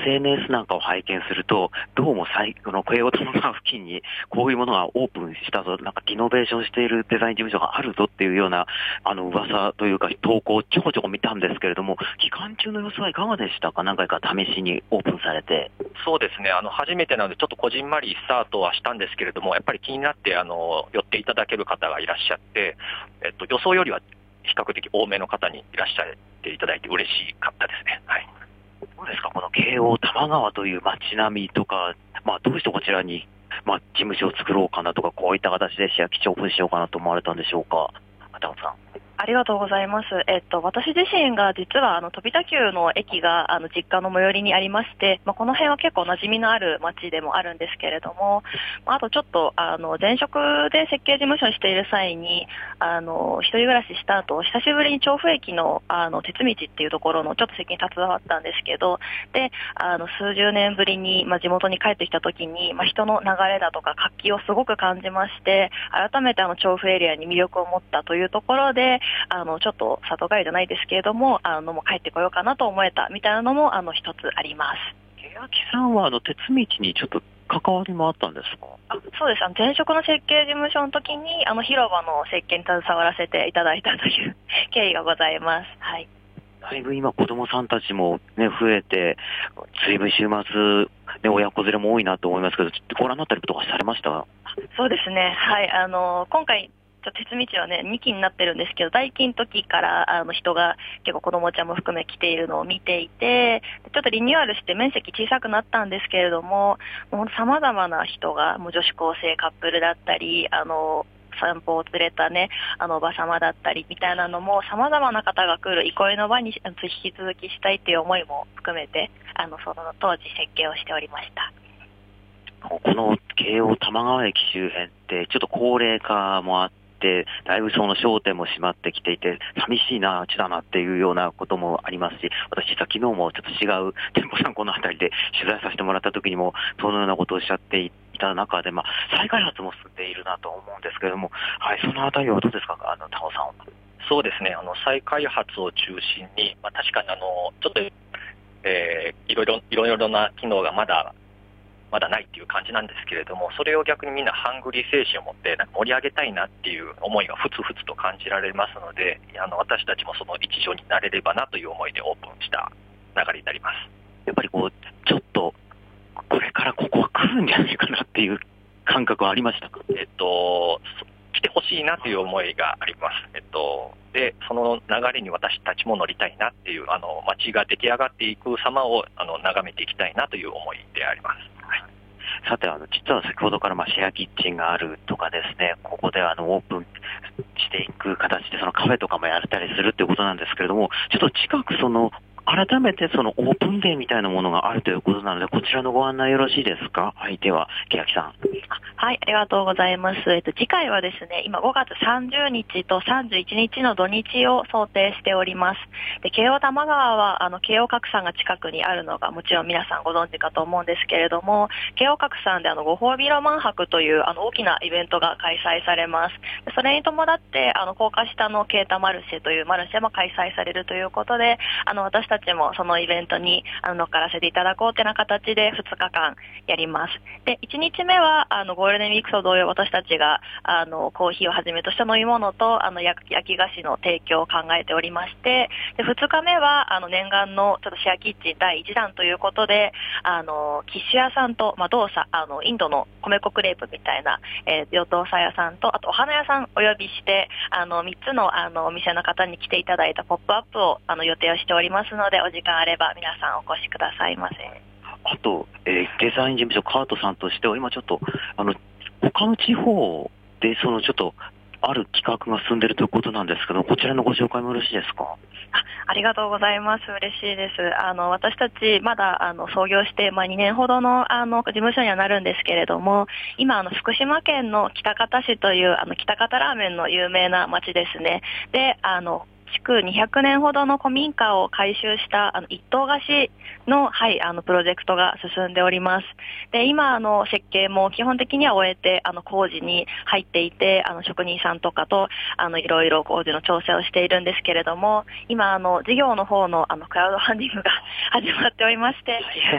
SNS なんかを拝見すると、どうもこの京王多摩川付近にこういうものがオープンしたぞ、なんかリノベーションしているデザイン事務所があるぞっていうような、噂というか投稿をちょこちょこ見たんですけれども、期間中の様子はいかがでしたか？何回か試しにオープンされて。 そうですね、初めてなので、ちょっとこじんまりスタートはしたんですけれども、やっぱり気になって、寄っていただける方がいらっしゃって、予想よりは比較的多めの方にいらっしゃっていただいて嬉しかったですね。はい。 どうですか、この京王多摩川という街並みとか、どうしてこちらに、事務所を作ろうかなとか、こういった形でシェア基地をオープンしようかなと思われたんでしょうか？片尾さん。 ありがとうございます。私自身が実は飛田急の駅が実家の最寄りにありまして、この辺は結構馴染みのある街でもあるんですけれども、あとちょっと前職で設計事務所にしている際に一人暮らしした後、久しぶりに調布駅の鉄道っていうところのちょっと設計に携わったんですけど、で数十年ぶりに地元に帰ってきた時に人の流れだとか活気をすごく感じまして、改めて調布エリアに魅力を持ったというところで、ちょっと里帰りじゃないですけれども、もう帰ってこようかなと思えたみたいなのも一つあります。 欅さんは鉄道にちょっと関わりもあったんですか？ そうです。前職の設計事務所の時に広場の設計に携わらせていただいたという経緯がございます。はい。 だいぶ今子供さんたちもね、増えて、ずいぶん週末、ね、親子連れも多いなと思いますけど、ご覧になったりとかされました？ そうですね。はい。今回、鉄道はね、2期になってるんですけど、第1期の時から人が結構子供ちゃんも含め来ているのを見ていて、ちょっとリニューアルして面積小さくなったんですけれども、もう様々な人が、もう女子高生カップルだったり、散歩を連れたね、おばさまだったりみたいなのも、様々な方が来る憩いの場に引き続きしたいという思いも含めて、その当時設計をしておりました。 この京王多摩川駅周辺ってちょっと高齢化もあって、だいぶその商店も閉まってきていて、寂しいな、地だなっていうようなこともありますし、私実は昨日もちょっと違う店舗さんこの辺りで取材させてもらった時にも、そのようなことをおっしゃっていた中で、再開発も進んでいるなと思うんですけれども、はい、そのあたりはどうですか、田尾さんは。 そうですね、再開発を中心に、確かにちょっと、いろいろな機能がまだないっていう感じなんですけれども、それを逆にみんなハングリー精神を持って盛り上げたいなっていう思いがふつふつと感じられますので、私たちもその一助になれればなという思いでオープンした流れになります。 やっぱりちょっとこれからここは来るんじゃないかなっていう感覚はありましたか？ 来てほしいなという思いがあります。で、その流れに私たちも乗りたいなっていう、街が出来上がっていく様を眺めていきたいなという思いであります。はい、 さて、実は先ほどからシェアキッチンがあるとかですね、ここでオープンしていく形でそのカフェとかもやれたりするっていうことなんですけれども、ちょっと近く改めてそのオープンデーみたいなものがあるということなので、こちらのご案内よろしいですか？相手は欅さん。 はい、ありがとうございます。次回はですね、今5月30日と31日の土日を想定しております。で、京王多摩川は京王鶴さんが近くにあるのがもちろん皆さんご存知かと思うんですけれども、京王鶴さんでご褒美ロマン博という大きなイベントが開催されます。で、それに伴って高架下の京多マルシェというマルシェも開催されるということで、私たちもそのイベントに乗っからせていただこうというような形で2日間やります。で、1日目はゴールデンウィークと同様、私たちがコーヒーをはじめとした飲み物と焼き菓子の提供を考えておりまして、で2日目は念願のちょっとシェアキッチン第1弾ということで、キッシュ屋さんと、ドーサインドの米粉クレープみたいな、ヨトーサ屋さんと、あとお花屋さんお呼びして3つのお店の方に来ていただいたポップアップを予定をしておりますので、お時間あれば皆さんお越しくださいませ。 あと、デザイン事務所カートさんとしては今ちょっと他の地方でちょっとある企画が進んでいるということなんですけど、こちらのご紹介もよろしいですか？ ありがとうございます。嬉しいです。私たちまだ創業して2年ほどの事務所にはなるんですけれども、今福島県の喜多方市という喜多方ラーメンの有名な町ですね。で、築200年ほどの古民家を改修した一棟貸しの、はい、プロジェクトが進んでおります。で、今設計も基本的には終えて工事に入っていて、職人さんとかといろいろ工事の調整をしているんですけれども、今事業の方のクラウドファンディングが始まっておりまして、